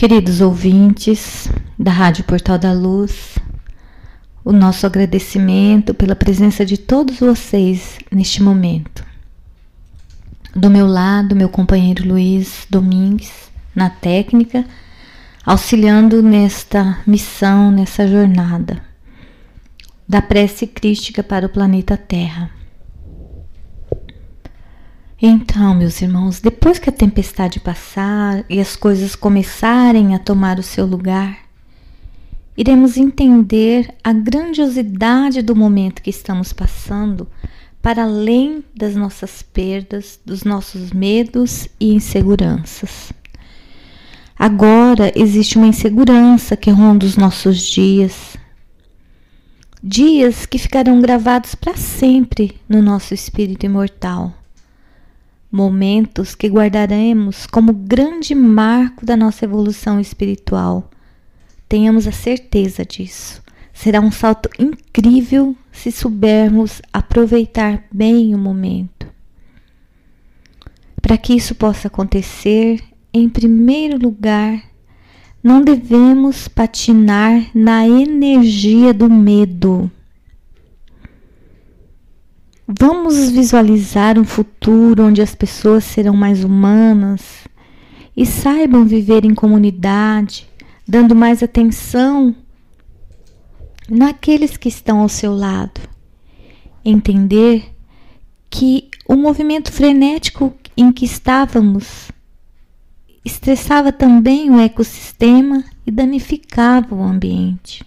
Queridos ouvintes da Rádio Portal da Luz, o nosso agradecimento pela presença de todos vocês neste momento. Do meu lado, meu companheiro Luiz Domingues, na técnica, auxiliando nesta missão, nessa jornada da prece crística para o planeta Terra. Então, meus irmãos, depois que a tempestade passar e as coisas começarem a tomar o seu lugar, iremos entender a grandiosidade do momento que estamos passando, para além das nossas perdas, dos nossos medos e inseguranças. Agora existe uma insegurança que ronda os nossos dias. Dias que ficarão gravados para sempre no nosso espírito imortal. Momentos que guardaremos como grande marco da nossa evolução espiritual. Tenhamos a certeza disso. Será um salto incrível se soubermos aproveitar bem o momento. Para que isso possa acontecer, em primeiro lugar, não devemos patinar na energia do medo. Vamos visualizar um futuro onde as pessoas serão mais humanas e saibam viver em comunidade, dando mais atenção naqueles que estão ao seu lado. Entender que o movimento frenético em que estávamos estressava também o ecossistema e danificava o ambiente.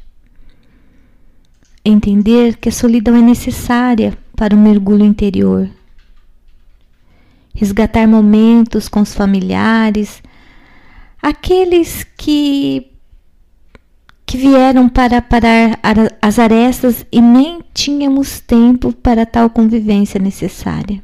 Entender que a solidão é necessária para o mergulho interior. Resgatar momentos com os familiares, aqueles que vieram para parar as arestas e nem tínhamos tempo para tal convivência necessária.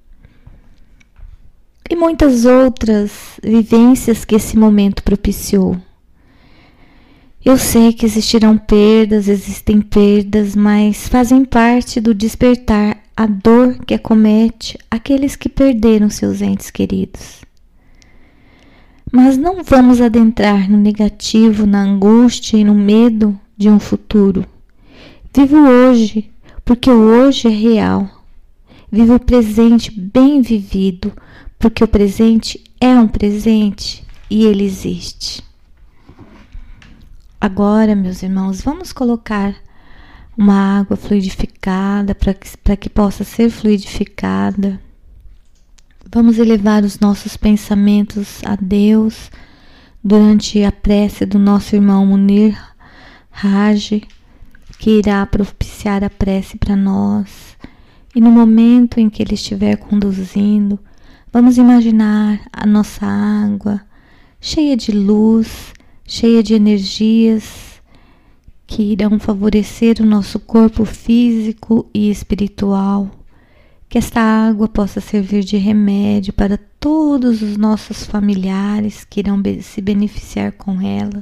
E muitas outras vivências que esse momento propiciou. Eu sei que existem perdas, mas fazem parte do despertar a dor que acomete aqueles que perderam seus entes queridos. Mas não vamos adentrar no negativo, na angústia e no medo de um futuro. Viva o hoje, porque o hoje é real. Viva o presente bem vivido, porque o presente é um presente e ele existe. Agora, meus irmãos, vamos colocar uma água fluidificada para que possa ser fluidificada. Vamos elevar os nossos pensamentos a Deus durante a prece do nosso irmão Munir Raj, que irá propiciar a prece para nós. E no momento em que ele estiver conduzindo, vamos imaginar a nossa água cheia de luz, cheia de energias que irão favorecer o nosso corpo físico e espiritual. Que esta água possa servir de remédio para todos os nossos familiares que irão se beneficiar com ela.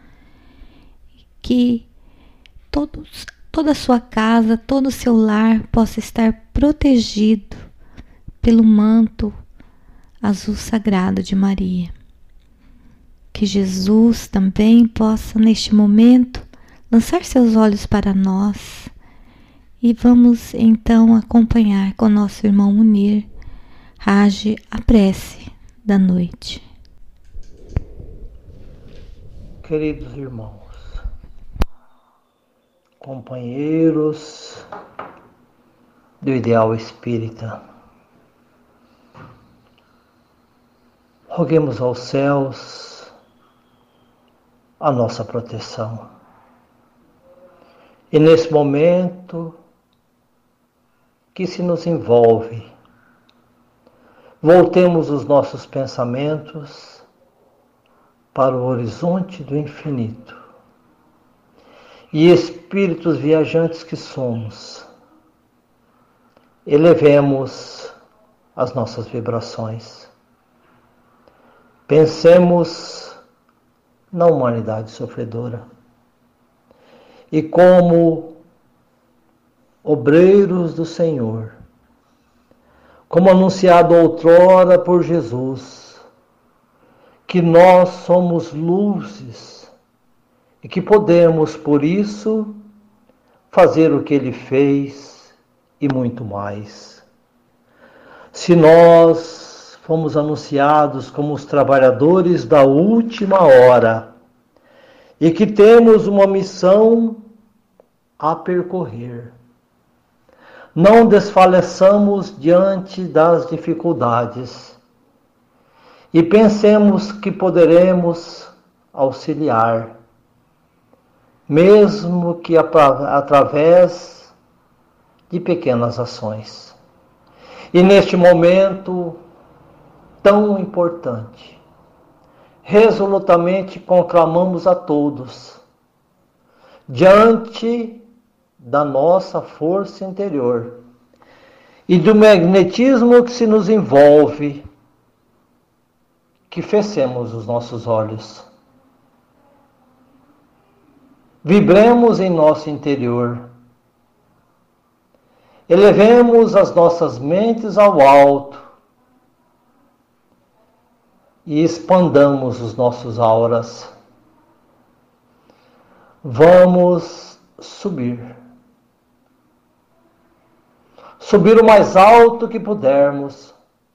Que toda a sua casa, todo o seu lar possa estar protegido pelo manto azul sagrado de Maria. Que Jesus também possa, neste momento, lançar seus olhos para nós. E vamos então acompanhar com nosso irmão Munir Raj a prece da noite. Queridos irmãos, companheiros do ideal espírita, roguemos aos céus a nossa proteção. E nesse momento que se nos envolve, voltemos os nossos pensamentos para o horizonte do infinito. E espíritos viajantes que somos, elevemos as nossas vibrações. Pensemos na humanidade sofredora. E como obreiros do Senhor, como anunciado outrora por Jesus, que nós somos luzes e que podemos, por isso, fazer o que Ele fez e muito mais. Se nós fomos anunciados como os trabalhadores da última hora e que temos uma missão a percorrer, não desfaleçamos diante das dificuldades e pensemos que poderemos auxiliar, mesmo que através de pequenas ações. E neste momento tão importante, resolutamente conclamamos a todos, diante da nossa força interior e do magnetismo que se nos envolve, que fechemos os nossos olhos. Vibremos em nosso interior. Elevemos as nossas mentes ao alto e expandamos os nossos auras. Vamos subir. Subir o mais alto que pudermos.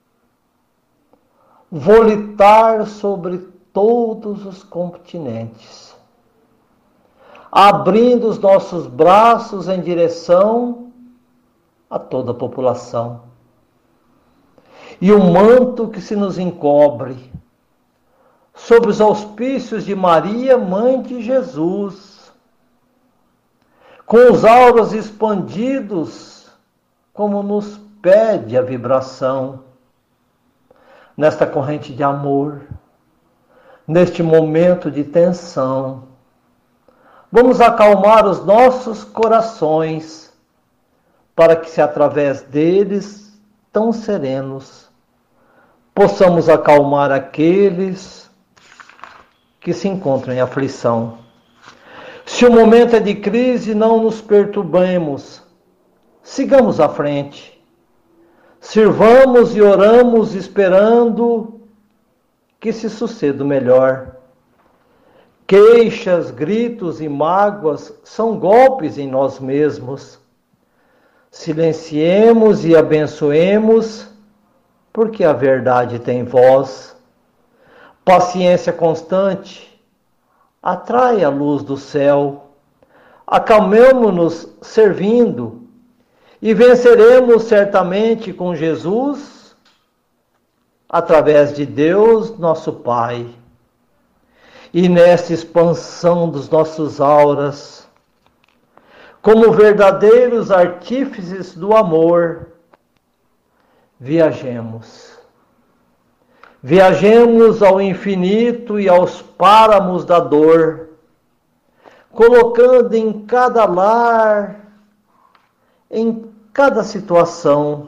Volitar sobre todos os continentes. Abrindo os nossos braços em direção a toda a população. E o manto que se nos encobre, sob os auspícios de Maria, Mãe de Jesus, com os auras expandidos, como nos pede a vibração, nesta corrente de amor, neste momento de tensão. Vamos acalmar os nossos corações, para que, se através deles, tão serenos, possamos acalmar aqueles que se encontram em aflição. Se o momento é de crise, não nos perturbemos, sigamos à frente, sirvamos e oramos esperando que se suceda o melhor. Queixas, gritos e mágoas são golpes em nós mesmos. Silenciemos e abençoemos, porque a verdade tem voz. Paciência constante atrai a luz do céu. Acalmemo-nos servindo e venceremos certamente com Jesus, através de Deus, nosso Pai. E nesta expansão dos nossos auras, como verdadeiros artífices do amor, viajemos. Viajemos ao infinito e aos páramos da dor, colocando em cada lar, em cada situação,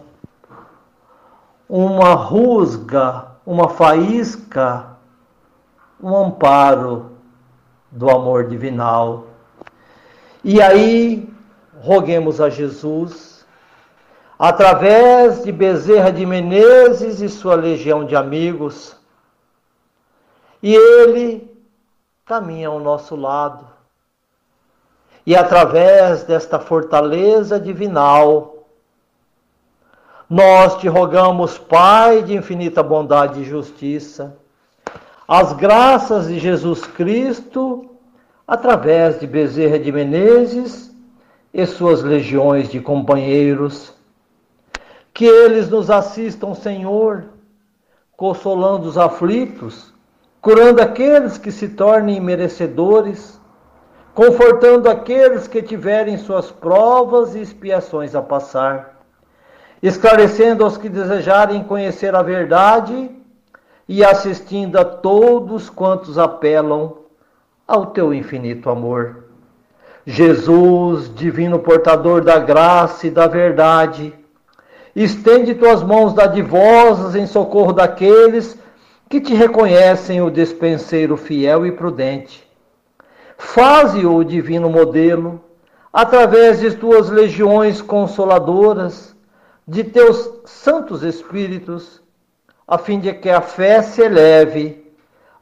uma rusga, uma faísca, um amparo do amor divinal. E aí, roguemos a Jesus, através de Bezerra de Menezes e sua legião de amigos, e Ele caminha ao nosso lado. E através desta fortaleza divinal, nós te rogamos, Pai de infinita bondade e justiça, as graças de Jesus Cristo, através de Bezerra de Menezes e suas legiões de companheiros, que eles nos assistam, Senhor, consolando os aflitos, curando aqueles que se tornem merecedores, confortando aqueles que tiverem suas provas e expiações a passar, esclarecendo aos que desejarem conhecer a verdade e assistindo a todos quantos apelam ao teu infinito amor. Jesus, divino portador da graça e da verdade, estende tuas mãos dadivosas em socorro daqueles que te reconhecem o despenseiro fiel e prudente. Faze-o divino modelo, através de tuas legiões consoladoras, de teus santos espíritos, a fim de que a fé se eleve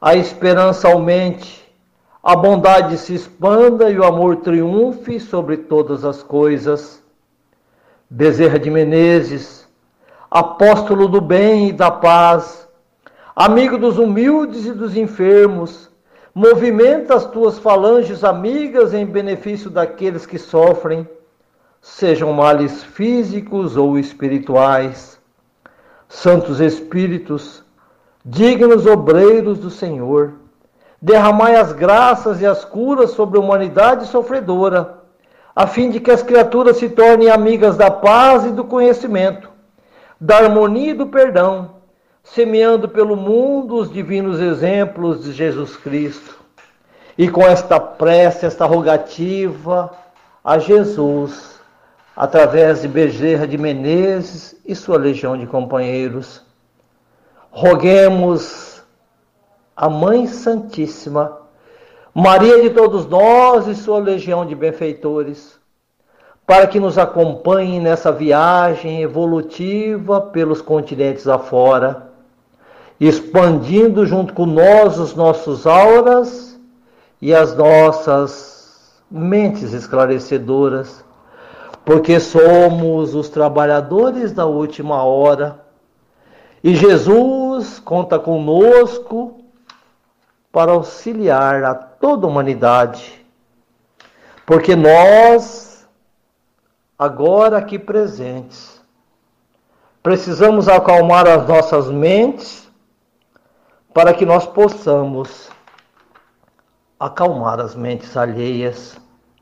a esperança aumente, a bondade se expanda e o amor triunfe sobre todas as coisas. Bezerra de Menezes, apóstolo do bem e da paz, amigo dos humildes e dos enfermos, movimenta as tuas falanges amigas em benefício daqueles que sofrem, sejam males físicos ou espirituais. Santos Espíritos, dignos obreiros do Senhor, derramai as graças e as curas sobre a humanidade sofredora, a fim de que as criaturas se tornem amigas da paz e do conhecimento, da harmonia e do perdão, semeando pelo mundo os divinos exemplos de Jesus Cristo. E com esta prece, esta rogativa a Jesus, através de Bezerra de Menezes e sua legião de companheiros, roguemos a Mãe Santíssima, Maria de todos nós e sua legião de benfeitores, para que nos acompanhe nessa viagem evolutiva pelos continentes afora, expandindo junto com nós os nossos auras e as nossas mentes esclarecedoras, porque somos os trabalhadores da última hora e Jesus conta conosco para auxiliar a toda a humanidade, porque nós, agora aqui presentes, precisamos acalmar as nossas mentes para que nós possamos acalmar as mentes alheias.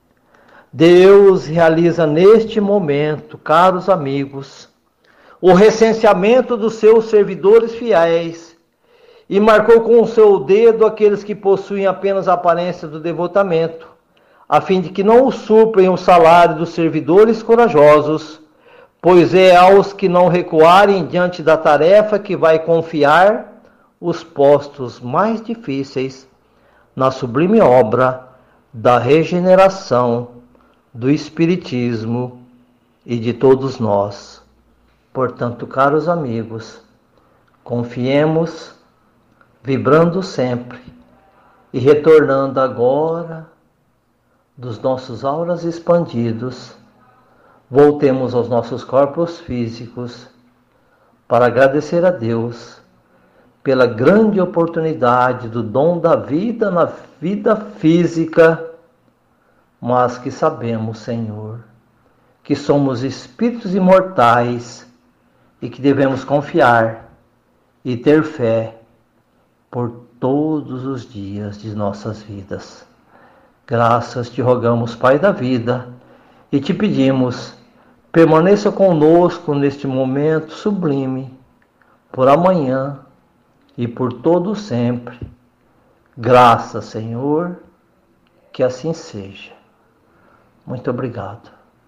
Deus realiza neste momento, caros amigos, o recenseamento dos seus servidores fiéis e marcou com o seu dedo aqueles que possuem apenas a aparência do devotamento, a fim de que não usurpem o salário dos servidores corajosos, pois é aos que não recuarem diante da tarefa que vai confiar os postos mais difíceis na sublime obra da regeneração, do Espiritismo e de todos nós. Portanto, caros amigos, confiemos, vibrando sempre e retornando agora dos nossos auras expandidos, voltemos aos nossos corpos físicos para agradecer a Deus pela grande oportunidade do dom da vida na vida física, mas que sabemos, Senhor, que somos espíritos imortais e que devemos confiar e ter fé por todos os dias de nossas vidas. Graças te rogamos, Pai da vida, e te pedimos, permaneça conosco neste momento sublime, por amanhã e por todo sempre. Graças, Senhor, que assim seja. Muito obrigado.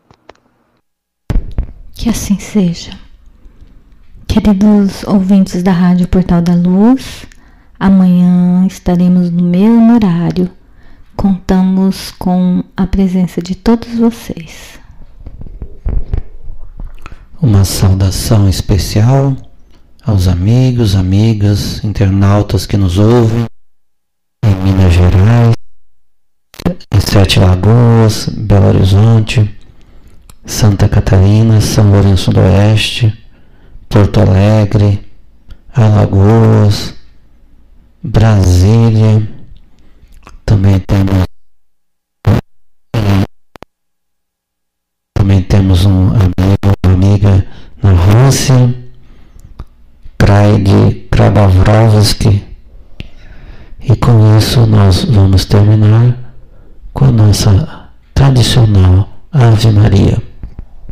Que assim seja. Queridos ouvintes da Rádio Portal da Luz, amanhã estaremos no mesmo horário. Contamos com a presença de todos vocês. Uma saudação especial aos amigos, amigas, internautas que nos ouvem em Minas Gerais, em Sete Lagoas, Belo Horizonte, Santa Catarina, São Lourenço do Oeste, Porto Alegre, Alagoas, Brasília. Também temos um amigo, uma amiga na Rússia, Praia de Krabavrovsk. E com isso nós vamos terminar com a nossa tradicional Ave Maria.